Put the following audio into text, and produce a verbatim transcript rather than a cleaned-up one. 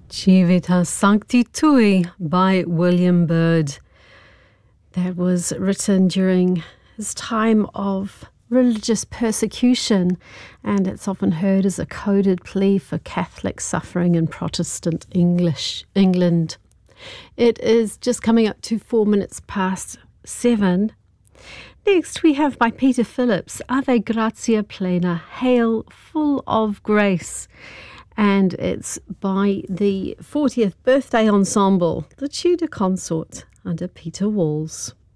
Civitas Sancti Tui by William Byrd. That was written during his time of religious persecution, and it's often heard as a coded plea for Catholics suffering in Protestant English England. It is just coming up to four minutes past seven. Next we have by Peter Phillips, Ave Gratia Plena, Hail Full of Grace. And it's by the fortieth Birthday Ensemble, the Tudor Consort, under Peter Walls.